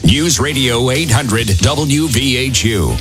News Radio 800 WVHU.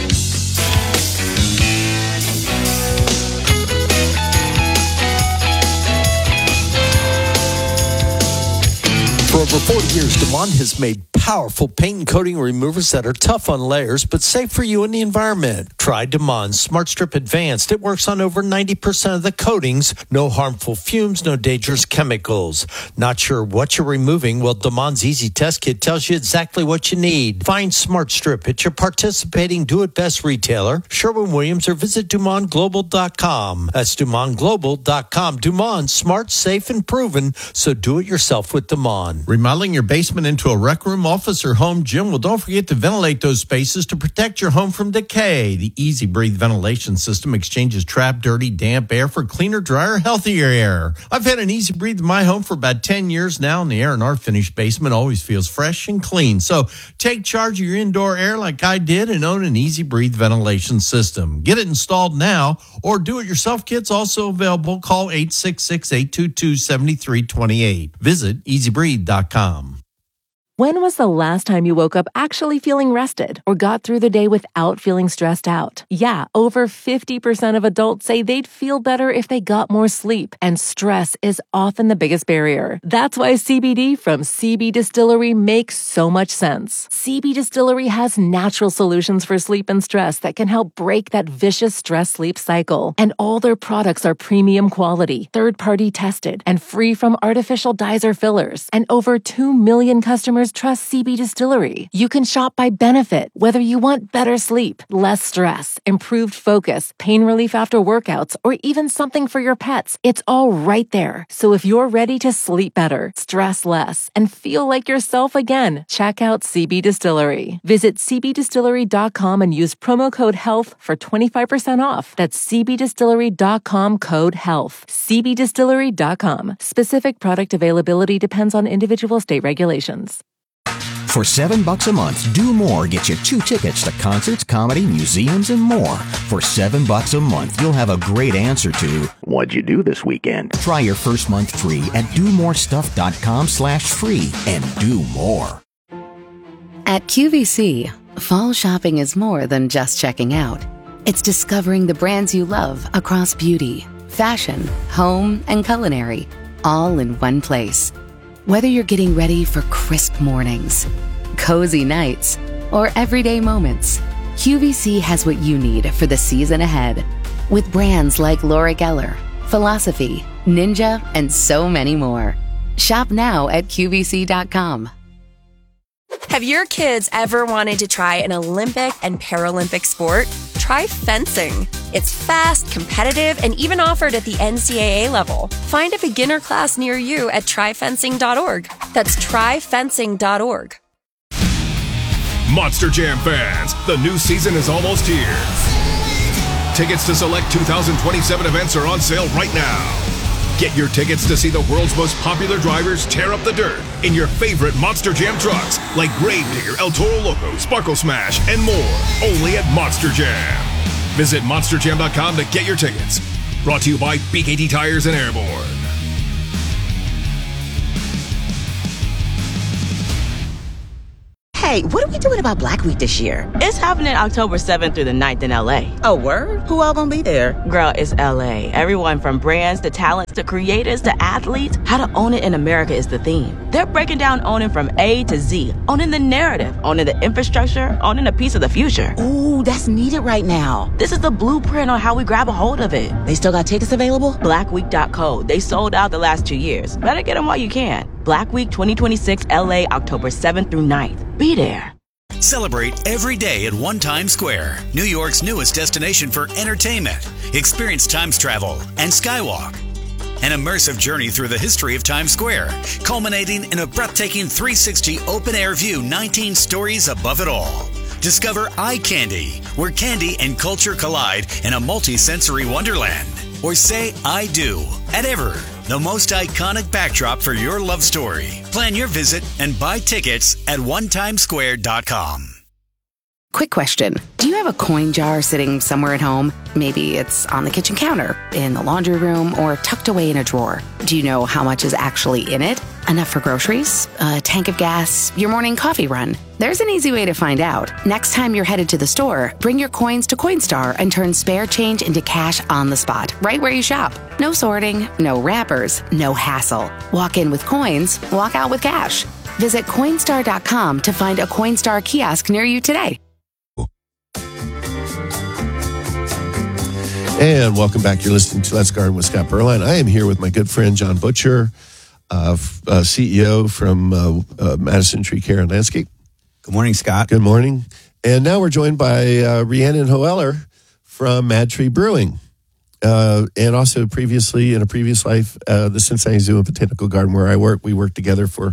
For over 40 years, Demond has made powerful paint and coating removers that are tough on layers, but safe for you and the environment. Try Demond Smart Strip Advanced. It works on over 90% of the coatings. No harmful fumes, no dangerous chemicals. Not sure what you're removing? Well, Demond's Easy Test Kit tells you exactly what you need. Find Smart Strip at your participating Do-It-Best retailer, Sherwin-Williams, or visit DumondGlobal.com. That's DumondGlobal.com. Demond, smart, safe, and proven, so do it yourself with Demond. Remodeling your basement into a rec room, office, or home gym? Well, don't forget to ventilate those spaces to protect your home from decay. The Easy Breathe ventilation system exchanges trapped, dirty, damp air for cleaner, drier, healthier air. I've had an Easy Breathe in my home for about 10 years now, and the air in our finished basement always feels fresh and clean. So take charge of your indoor air like I did and own an Easy Breathe ventilation system. Get it installed now, or do-it-yourself kits also available. Call 866-822-7328. Visit EasyBreathe.com. When was the last time you woke up actually feeling rested or got through the day without feeling stressed out? Yeah, over 50% of adults say they'd feel better if they got more sleep, and stress is often the biggest barrier. That's why CBD from CB Distillery makes so much sense. CB Distillery has natural solutions for sleep and stress that can help break that vicious stress-sleep cycle. And all their products are premium quality, third-party tested, and free from artificial dyes or fillers. And over 2 million customers trust CB Distillery. You can shop by benefit, whether you want better sleep, less stress, improved focus, pain relief after workouts, or even something for your pets. It's all right there. So if you're ready to sleep better, stress less, and feel like yourself again, check out CB Distillery. Visit cbdistillery.com and use promo code HEALTH for 25% off. That's cbdistillery.com, code HEALTH. cbdistillery.com. Specific product availability depends on individual state regulations. For $7 a month, Do More gets you 2 tickets to concerts, comedy, museums, and more. For $7 a month, you'll have a great answer to, what'd you do this weekend? Try your first month free at domorestuff.com/free and do more. At QVC, fall shopping is more than just checking out. It's discovering the brands you love across beauty, fashion, home, and culinary, all in one place. Whether you're getting ready for crisp mornings, cozy nights, or everyday moments, QVC has what you need for the season ahead. With brands like Laura Geller, Philosophy, Ninja, and so many more. Shop now at QVC.com. Have your kids ever wanted to try an Olympic and Paralympic sport? Try fencing. It's fast, competitive, and even offered at the NCAA level. Find a beginner class near you at tryfencing.org. That's tryfencing.org. Monster Jam fans, the new season is almost here. Tickets to select 2027 events are on sale right now. Get your tickets to see the world's most popular drivers tear up the dirt in your favorite Monster Jam trucks like Gravedigger, El Toro Loco, Sparkle Smash, and more. Only at Monster Jam. Visit monsterjam.com to get your tickets. Brought to you by BKT Tires and Airborne. Hey, what are we doing about Black Week this year? It's happening October 7th through the 9th in LA. Oh, word? Who all gonna be there? Girl, it's LA. Everyone from brands to talents to creators to athletes. How to own it in America is the theme. They're breaking down owning from A to Z. Owning the narrative, owning the infrastructure, owning a piece of the future. Ooh, that's needed right now. This is the blueprint on how we grab a hold of it. They still got tickets available? Blackweek.co. They sold out the last 2 years. Better get them while you can. Black Week 2026 LA, October 7th through 9th. Be there. Celebrate every day at One Times Square, New York's newest destination for entertainment. Experience Times Travel and Skywalk. An immersive journey through the history of Times Square, culminating in a breathtaking 360 open-air view, 19 stories above it all. Discover Eye Candy, where candy and culture collide in a multi-sensory wonderland. Or say I do at Ever, the most iconic backdrop for your love story. Plan your visit and buy tickets at onetimesquare.com. Quick question. Do you have a coin jar sitting somewhere at home? Maybe it's on the kitchen counter, in the laundry room, or tucked away in a drawer. Do you know how much is actually in it? Enough for groceries, a tank of gas, your morning coffee run? There's an easy way to find out. Next time you're headed to the store, bring your coins to Coinstar and turn spare change into cash on the spot, right where you shop. No sorting, no wrappers, no hassle. Walk in with coins, walk out with cash. Visit Coinstar.com to find a Coinstar kiosk near you today. And welcome back. You're listening to Let's Garden with Scott Berline. I am here with my good friend, John Butcher, CEO from Madison Tree Care and Landscape. Good morning, Scott. Good morning. And now we're joined by Rhiannon Hoeller from Mad Tree Brewing. And also previously, in a previous life, the Cincinnati Zoo and Botanical Garden where I work. We worked together for,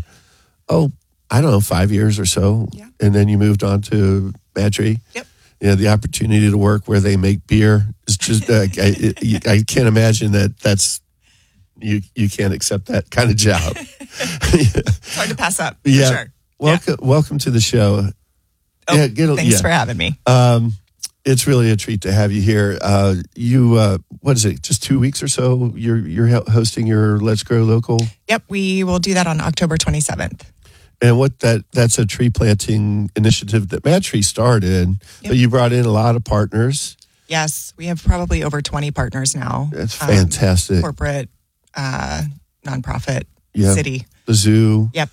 5 years or so. Yeah. And then you moved on to Mad Tree. Yep. The opportunity to work where they make beer is just, I can't imagine that's, you can't accept that kind of job. It's hard to pass up, for sure. Welcome to the show. Thanks for having me. It's really a treat to have you here. What is it, just 2 weeks or so, you're hosting your Let's Grow Local? Yep, we will do that on October 27th. And that's a tree planting initiative that Mad Tree started, but you brought in a lot of partners. Yes, we have probably over 20 partners now. That's fantastic. Corporate, nonprofit, city. The zoo. Yep.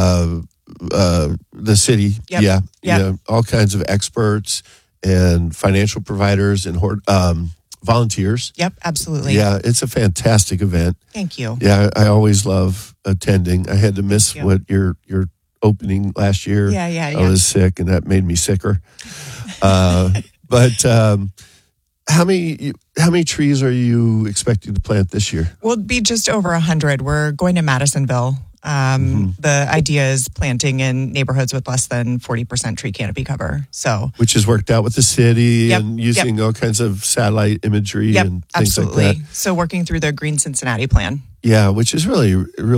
The city. Yep. Yeah. All kinds of experts and financial providers and volunteers. Yep, absolutely. Yeah, it's a fantastic event. Thank you. Yeah, I always love attending. I had to miss what your opening last year. Yeah. I was sick, and that made me sicker. But how many trees are you expecting to plant this year? We'll be just over 100. We're going to Madisonville. The idea is planting in neighborhoods with less than 40% tree canopy cover. Which has worked out with the city and using all kinds of satellite imagery and things absolutely. Like that. So working through the Green Cincinnati plan. Yeah, which is really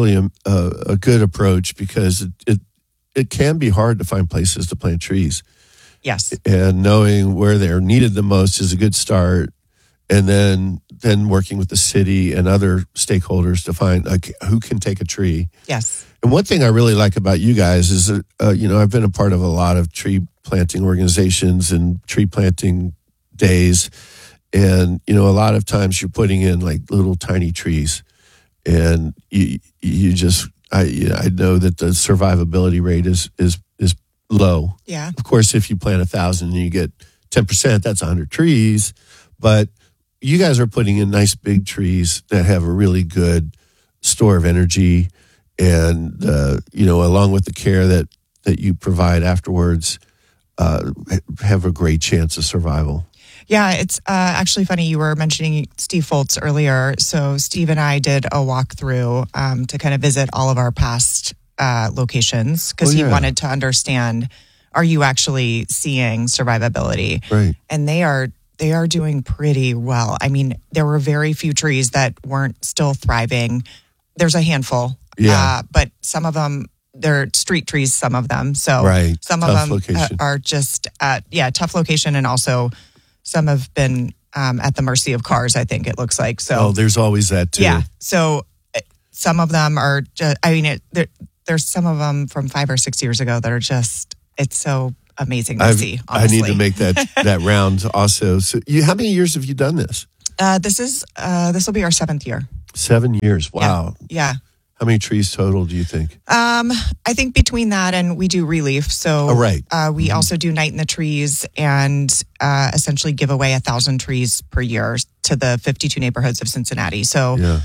a good approach because it can be hard to find places to plant trees. Yes. And knowing where they're needed the most is a good start. And then working with the city and other stakeholders to find who can take a tree. Yes. And one thing I really like about you guys is that, I've been a part of a lot of tree planting organizations and tree planting days. And, a lot of times you're putting in like little tiny trees. And you just, I know that the survivability rate is low. Yeah. Of course, if you plant 1,000 and you get 10%, that's 100 trees. But you guys are putting in nice big trees that have a really good store of energy and, along with the care that you provide afterwards, have a great chance of survival. Yeah, it's actually funny. You were mentioning Steve Foltz earlier. So Steve and I did a walkthrough to kind of visit all of our past locations because he wanted to understand, are you actually seeing survivability? Right. And they are doing pretty well. I mean, there were very few trees that weren't still thriving. There's a handful. Yeah. But some of them, they're street trees, some of them. So some tough of them location. Are just, tough location. And also some have been at the mercy of cars, I think it looks like. So there's always that too. Yeah. So some of them are just, there's some of them from 5 or 6 years ago that are just, it's so amazing to see, honestly. I need to make that round also. So how many years have you done this? This will be our 7th year. 7 years. Wow. Yeah. How many trees total do you think? I think between that and we do relief. So we also do Night in the Trees and essentially give away 1,000 trees per year to the 52 neighborhoods of Cincinnati. So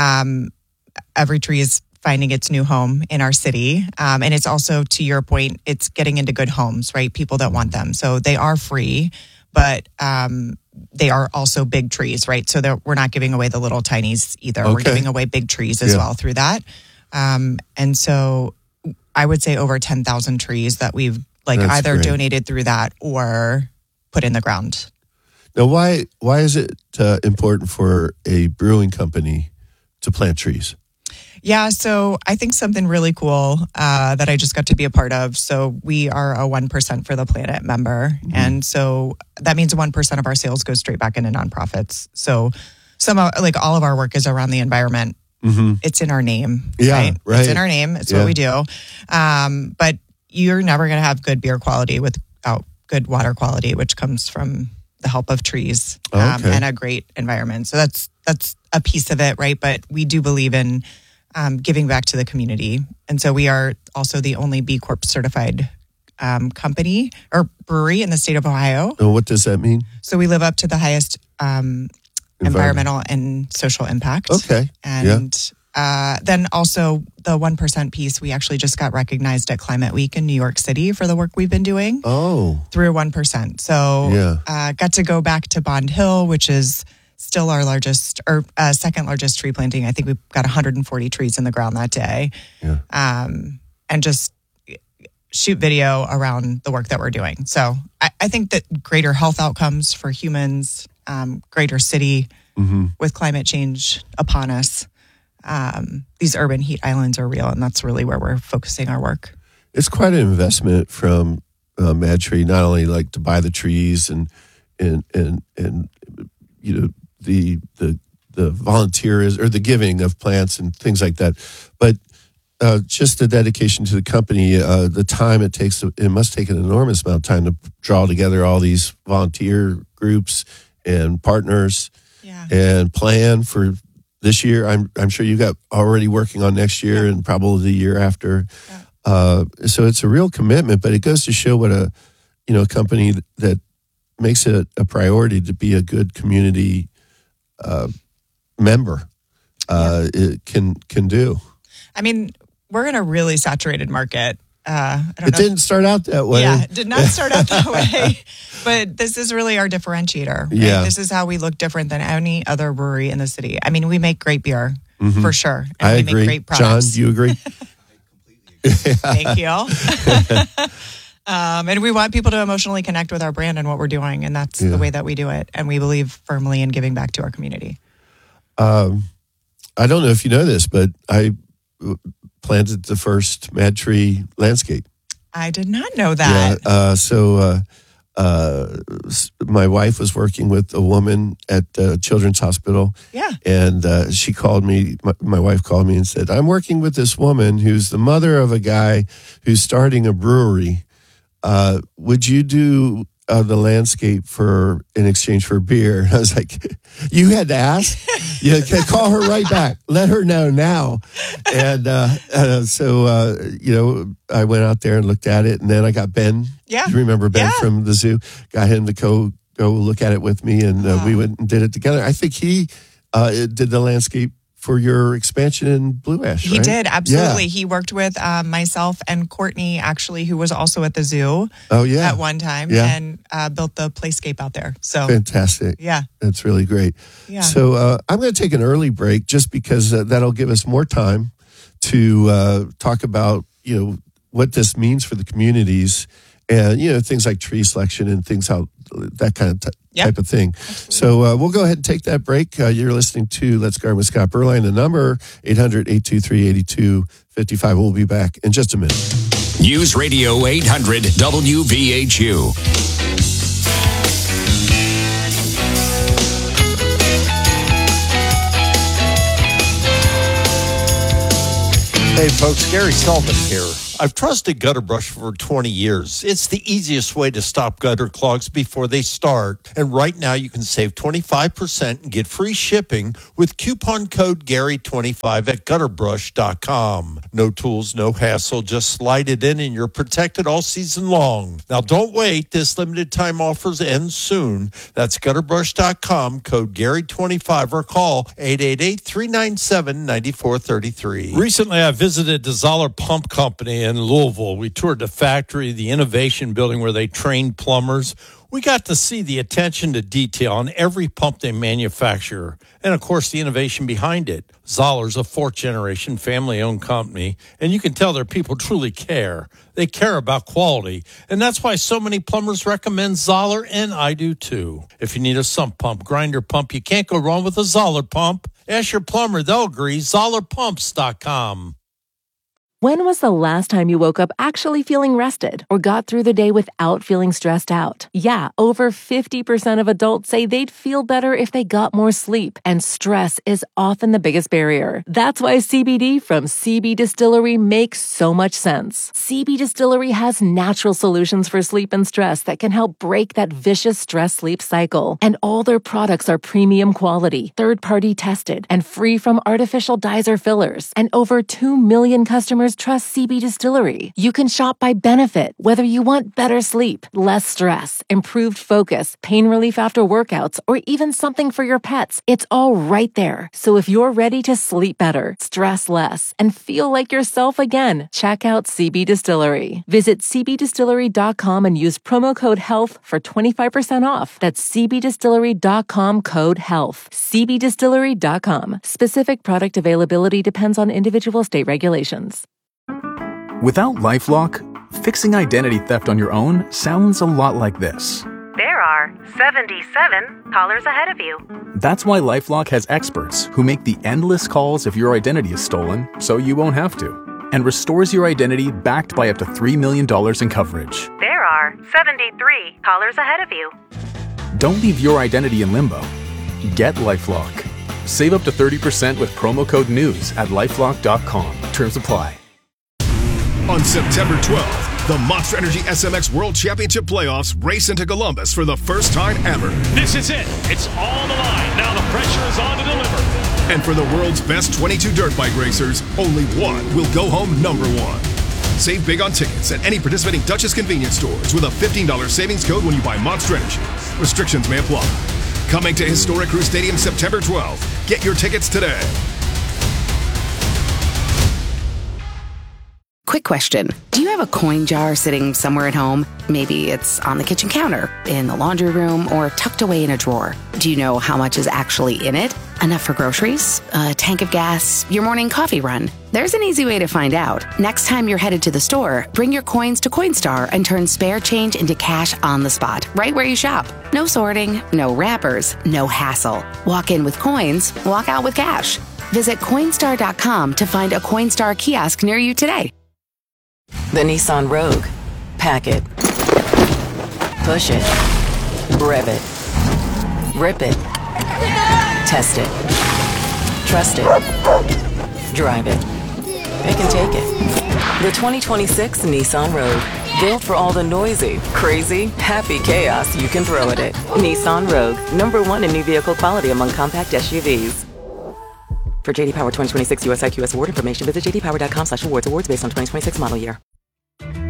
every tree is finding its new home in our city. And it's also, to your point, it's getting into good homes, right? People that want them. So they are free, but they are also big trees, right? So we're not giving away the little tinies either. Okay. We're giving away big trees as well through that. And so I would say over 10,000 trees that we've either donated through that or put in the ground. Now, why is it important for a brewing company to plant trees? Yeah, so I think something really cool that I just got to be a part of. So we are a 1% for the Planet member. Mm-hmm. And so that means 1% of our sales goes straight back into nonprofits. So all of our work is around the environment. It's in our name. Yeah, right. It's in our name. It's what we do. But you're never going to have good beer quality without good water quality, which comes from the help of trees and a great environment. So that's a piece of it, right? But we do believe in giving back to the community. And so we are also the only B Corp certified company or brewery in the state of Ohio. And what does that mean? So we live up to the highest environmental and social impact. Okay. And then also the 1% piece, we actually just got recognized at Climate Week in New York City for the work we've been doing. Through 1%. So got to go back to Bond Hill, which is still our largest or second largest tree planting. I think we've got 140 trees in the ground that day. And just shoot video around the work that we're doing. So I think that greater health outcomes for humans, greater city with climate change upon us. These urban heat islands are real, and that's really where we're focusing our work. It's quite an investment from MadTree, not only like to buy the trees and you know the volunteers or the giving of plants and things like that, but just the dedication to the company, the time it takes. It must take an enormous amount of time to draw together all these volunteer groups and partners and plan for this year. I'm sure you got already working on next year and probably the year after. So it's a real commitment, but it goes to show what a company that makes it a priority to be a good community member it can do. I mean, we're in a really saturated market. It didn't start out that way. Yeah, it did not start out that way. But this is really our differentiator. Right? Yeah. This is how we look different than any other brewery in the city. I mean, we make great beer, for sure. And I we agree. Make great products. John, do you agree? Thank you. And we want people to emotionally connect with our brand and what we're doing. And that's the way that we do it. And we believe firmly in giving back to our community. I don't know if you know this, but I planted the first MadTree landscape. I did not know that. Yeah. So my wife was working with a woman at Children's Hospital. Yeah. And she called me, my wife called me and said, I'm working with this woman who's the mother of a guy who's starting a brewery. Would you do the landscape in exchange for beer? I was like, you had to ask? Yeah, call her right back. Let her know now. And so I went out there and looked at it, and then I got Ben. Yeah. You remember Ben from the zoo? Got him to go look at it with me, and we went and did it together. I think he did the landscape for your expansion in Blue Ash, right? He did, absolutely. Yeah. He worked with myself and Courtney, actually, who was also at the zoo at one time, and built the playscape out there. So fantastic. Yeah. That's really great. Yeah. So I'm going to take an early break just because that'll give us more time to talk about, what this means for the communities and, things like tree selection and things that kind of type of thing. Absolutely. So we'll go ahead and take that break. You're listening to Let's Garden with Scott Berline. The number 800-823-8255. We'll be back in just a minute. News Radio 800 WVHU. Hey folks, Gary Sullivan here. I've trusted Gutter Brush for 20 years. It's the easiest way to stop gutter clogs before they start. And right now you can save 25% and get free shipping with coupon code Gary25 at gutterbrush.com. No tools, no hassle. Just slide it in and you're protected all season long. Now don't wait. This limited time offers end soon. That's gutterbrush.com, code Gary25, or call 888-397-9433. Recently I visited the Zoller Pump Company in Louisville. We toured the factory, the innovation building where they trained plumbers. We got to see the attention to detail on every pump they manufacture, and of course the innovation behind it. Zoller's a fourth-generation family-owned company, and you can tell their people truly care. They care about quality, and that's why so many plumbers recommend Zoller, and I do too. If you need a sump pump, grinder pump, you can't go wrong with a Zoller pump. Ask your plumber, they'll agree. ZollerPumps.com. When was the last time you woke up actually feeling rested or got through the day without feeling stressed out? Yeah, over 50% of adults say they'd feel better if they got more sleep, and stress is often the biggest barrier. That's why CBD from CB Distillery makes so much sense. CB Distillery has natural solutions for sleep and stress that can help break that vicious stress-sleep cycle. And all their products are premium quality, third-party tested, and free from artificial dyes or fillers. And over 2 million customers trust CB Distillery. You can shop by benefit, whether you want better sleep, less stress, improved focus, pain relief after workouts, or even something for your pets. It's all right there. So if you're ready to sleep better, stress less, and feel like yourself again, check out CB Distillery. Visit cbdistillery.com and use promo code HEALTH for 25% off. That's cbdistillery.com, code HEALTH. cbdistillery.com. Specific product availability depends on individual state regulations. Without LifeLock, fixing identity theft on your own sounds a lot like this. There are 77 callers ahead of you. That's why LifeLock has experts who make the endless calls if your identity is stolen, so you won't have to, and restores your identity backed by up to $3 million in coverage. There are 73 callers ahead of you. Don't leave your identity in limbo. Get LifeLock. Save up to 30% with promo code NEWS at LifeLock.com. Terms apply. On September 12th, the Monster Energy SMX World Championship Playoffs race into Columbus for the first time ever. This is it. It's all on the line. Now the pressure is on to deliver. And for the world's best 22 dirt bike racers, only one will go home number one. Save big on tickets at any participating Duchess convenience stores with a $15 savings code when you buy Monster Energy. Restrictions may apply. Coming to Historic Crew Stadium September 12th. Get your tickets today. Quick question. Do you have a coin jar sitting somewhere at home? Maybe it's on the kitchen counter, in the laundry room, or tucked away in a drawer. Do you know how much is actually in it? Enough for groceries, a tank of gas, your morning coffee run? There's an easy way to find out. Next time you're headed to the store, bring your coins to Coinstar and turn spare change into cash on the spot, right where you shop. No sorting, no wrappers, no hassle. Walk in with coins, walk out with cash. Visit Coinstar.com to find a Coinstar kiosk near you today. The Nissan Rogue. Pack it. Push it. Rev it. Rip it. Test it. Trust it. Drive it. It can take it. The 2026 Nissan Rogue. Built for all the noisy, crazy, happy chaos you can throw at it. Nissan Rogue. #1 in new vehicle quality among compact SUVs. For JD Power 2026 US IQS award information, visit jdpower.com/awards. Awards based on 2026 model year.